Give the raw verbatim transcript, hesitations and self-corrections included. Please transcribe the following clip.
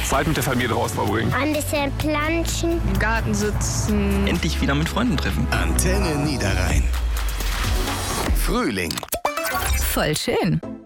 Zeit mit der Familie draußen verbringen. Ein bisschen planschen. Im Garten sitzen. Endlich wieder mit Freunden treffen. Antenne Niederrhein. Frühling. Voll schön.